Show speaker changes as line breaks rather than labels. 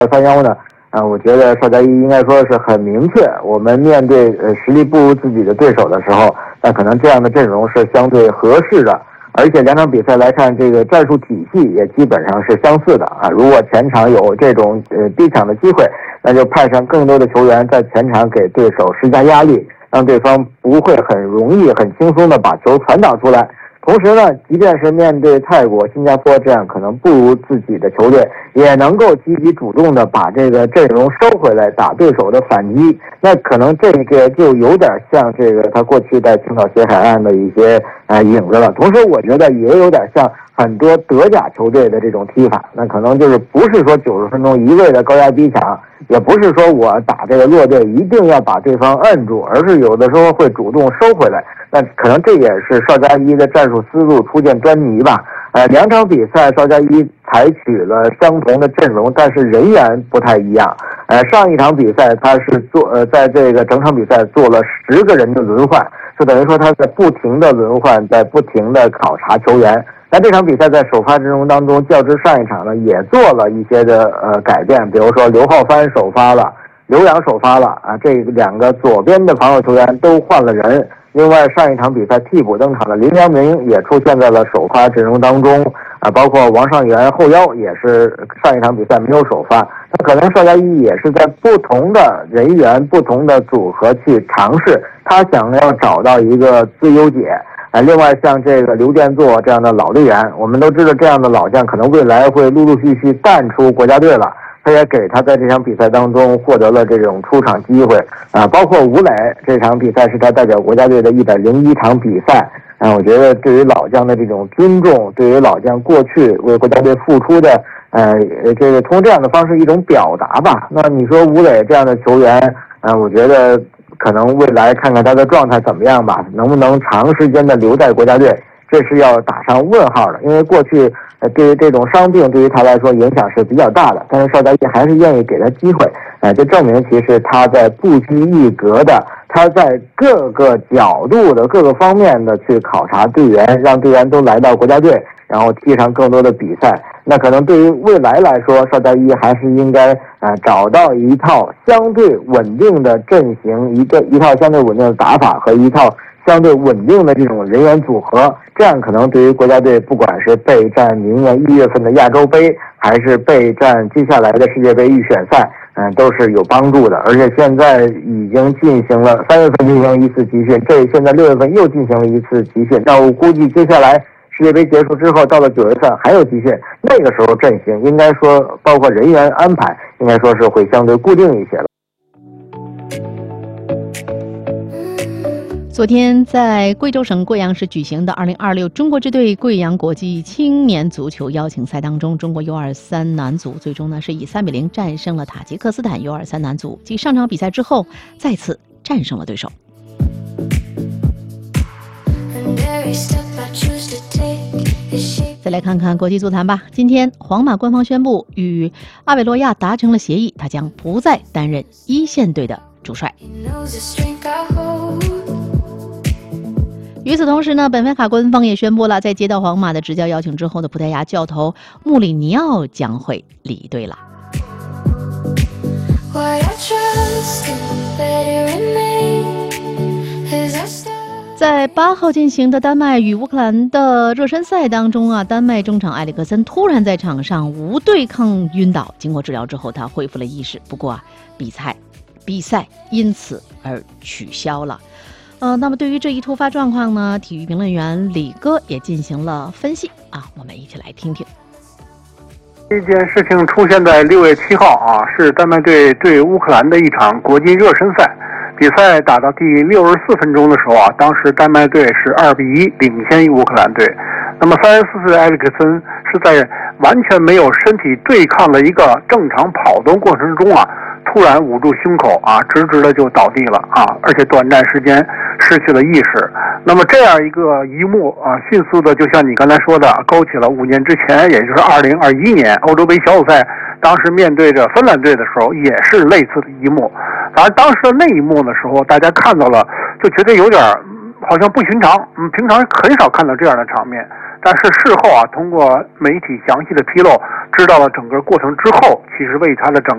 3-1呢，我觉得邵佳一应该说是很明确，我们面对实力不如自己的对手的时候，那可能这样的阵容是相对合适的。而且2场比赛来看，这个战术体系也基本上是相似的啊。如果前场有这种逼抢的机会，那就派上更多的球员在前场给对手施加压力，让对方不会很容易、很轻松的把球传导出来。同时呢，即便是面对泰国、新加坡这样可能不如自己的球队，也能够积极主动的把这个阵容收回来，打对手的反击。那可能这个就有点像这个他过去在青岛西海岸的一些影子了。同时，我觉得也有点像很多德甲球队的这种踢法。那可能就是不是说90分钟一味的高压逼抢，也不是说我打这个弱队一定要把对方摁住，而是有的时候会主动收回来。那可能这也是邵佳一的战术思路出现端倪吧。2场比赛邵佳一采取了相同的阵容，但是人员不太一样。上一场比赛他是在这个整场比赛做了10个人的轮换，就等于说他在不停的轮换，在不停的考察球员。那这场比赛在首发阵容当中，较之上一场呢，也做了一些的改变，比如说刘浩帆首发了，刘洋首发了啊，这2个左边的防守球员都换了人。另外，上一场比赛替补登场的林良铭也出现在了首发阵容当中啊，包括王上元后腰也是上一场比赛没有首发。那可能邵佳一也是在不同的人员、不同的组合去尝试，他想要找到一个自由解。另外像这个刘殿座这样的老队员，我们都知道这样的老将可能未来会陆陆续续淡出国家队了。他也给他在这场比赛当中获得了这种出场机会啊，包括吴磊这场比赛是他代表国家队的101场比赛啊。我觉得对于老将的这种尊重，对于老将过去为国家队付出的这个通过这样的方式一种表达吧。那你说吴磊这样的球员我觉得可能未来看看他的状态怎么样吧，能不能长时间的留在国家队，这是要打上问号的。因为过去对于这种伤病对于他来说影响是比较大的，但是邵佳一还是愿意给他机会，这证明其实他在不拘一格的，他在各个角度的各个方面的去考察队员，让队员都来到国家队，然后踢上更多的比赛。那可能对于未来来说，邵佳一还是应该找到一套相对稳定的阵型，一套相对稳定的打法和一套相对稳定的这种人员组合，这样可能对于国家队不管是备战明年1月份的亚洲杯，还是备战接下来的世界杯预选赛，都是有帮助的。而且现在已经进行了3月份进行一次集训，现在6月份又进行了一次集训，那我估计接下来世界杯结束之后，到了9月份还有集训，那个时候阵型应该说包括人员安排，应该说是会相对固定一些了。
昨天在贵州省贵阳市举行的2026中国支队贵阳国际青年足球邀请赛当中，中国 U23 男组最终是以3-0战胜了塔吉克斯坦 U23 男组，继上场比赛之后再次战胜了对手。再来看看国际足坛吧。今天皇马官方宣布与阿韦罗亚达成了协议，他将不再担任一线队的主帅。与此同时呢，本菲卡官方也宣布了，在接到皇马的执教邀请之后的葡萄牙教头穆里尼奥将会离队了。在8号进行的丹麦与乌克兰的热身赛当中啊，丹麦中场埃里克森突然在场上无对抗晕倒，经过治疗之后他恢复了意识，不过比赛因此而取消了。那么对于这一突发状况呢，体育评论员李哥也进行了分析啊，我们一起来听听。
这件事情出现在6月7号啊，是丹麦队对乌克兰的一场国际热身赛。比赛打到第64分钟的时候啊，当时丹麦队是2-1领先于乌克兰队。那么34岁的埃里克森是在完全没有身体对抗的一个正常跑动过程中啊，突然捂住胸口啊，直直的就倒地了啊，而且短暂时间失去了意识。那么这样一个一幕啊，迅速的就像你刚才说的，勾起了5年之前，也就是2021年欧洲杯小组赛，当时面对着芬兰队的时候，也是类似的一幕。反正当时的那一幕的时候，大家看到了，就觉得有点好像不寻常，平常很少看到这样的场面。 但是事后啊，通过媒体详细的披露，知道了整个过程之后，其实为他的整